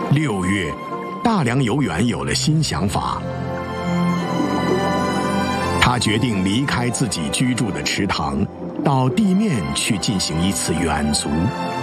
6月，大梁游园有了新想法，他决定离开自己居住的池塘，到地面去进行一次远足。